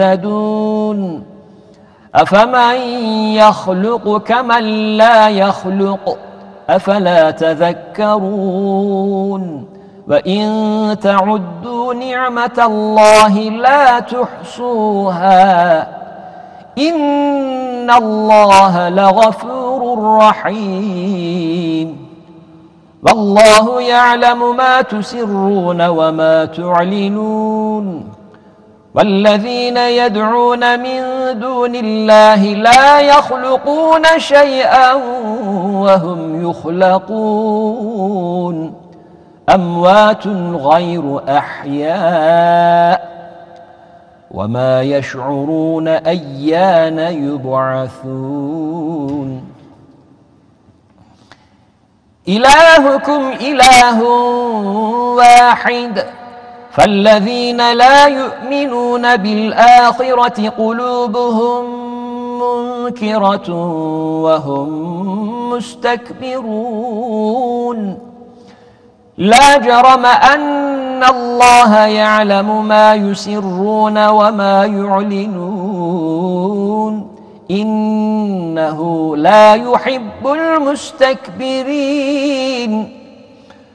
يهتدون أفمن يخلق كمن لا يخلق أفلا تذكرون وإن تعدوا نعمة الله لا تحصوها إن الله لغفور رحيم والله يعلم ما تسرون وما تعلنون والذين يدعون من دون الله لا يخلقون شيئا وهم يخلقون أموات غير أحياء وما يشعرون أيان يبعثون إلهكم إله واحد فالذين لا يؤمنون بالآخرة قلوبهم منكرة وهم مستكبرون لا جرم أن الله يعلم ما يسرون وما يعلنون إنه لا يحب المستكبرين